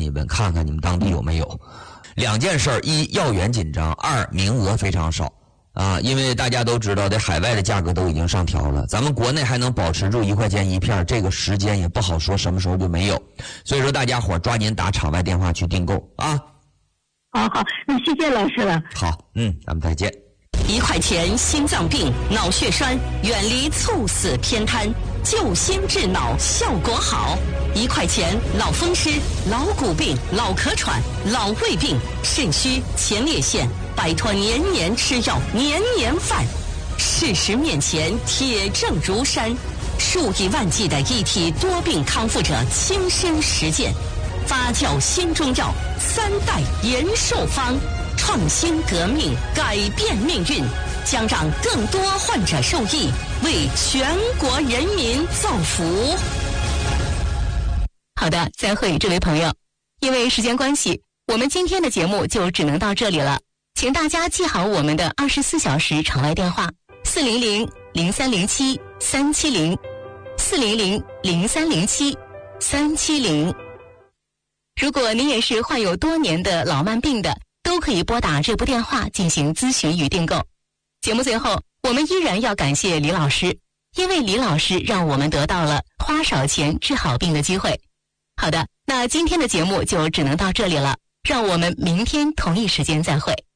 一问，看看你们当地有没有。2件事儿：一，药源紧张；二，名额非常少啊。因为大家都知道，在海外的价格都已经上调了，咱们国内还能保持住1块钱一片，这个时间也不好说什么时候就没有。所以说，大家伙抓紧打场外电话去订购啊。 好，那谢谢老师了。 好，咱们再见。 1块钱心脏病、脑血栓，远离猝死偏瘫，救心治脑效果好。1块钱脑风湿、老骨病、脑咳喘、老胃病、肾虚、前列腺，摆脱年年吃药、年年犯。事实面前，铁证如山，数以万计的一体多病康复者亲身实践，发酵新中药3代延寿方。创新革命，改变命运，将让更多患者受益，为全国人民造福。 好的，再会，这位朋友。因为时间关系，我们今天的节目就只能到这里了。请大家记好我们的24小时场外电话：400-0307-370，400-0307-370。如果您也是患有多年的老慢病的，都可以拨打这部电话进行咨询与订购。节目最后，我们依然要感谢李老师，因为李老师让我们得到了花少钱治好病的机会。好的，那今天的节目就只能到这里了，让我们明天同一时间再会。